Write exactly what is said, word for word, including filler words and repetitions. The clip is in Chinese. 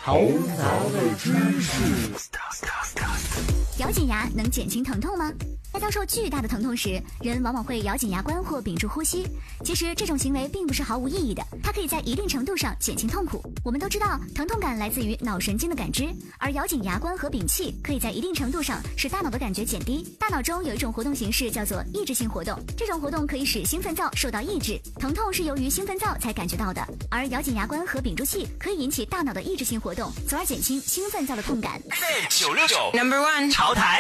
头脑的知识。 咬紧牙能减轻疼痛吗？在遭受巨大的疼痛时，人往往会咬紧牙关或屏住呼吸。其实这种行为并不是毫无意义的，它可以在一定程度上减轻痛苦。我们都知道，疼痛感来自于脑神经的感知，而咬紧牙关和屏气可以在一定程度上使大脑的感觉减低。大脑中有一种活动形式叫做抑制性活动，这种活动可以使兴奋灶受到抑制，疼痛是由于兴奋灶才感觉到的。而咬紧牙关和屏住气可以引起大脑的抑制性活动，从而减轻兴奋灶的痛感。 九六九 Number One 潮台。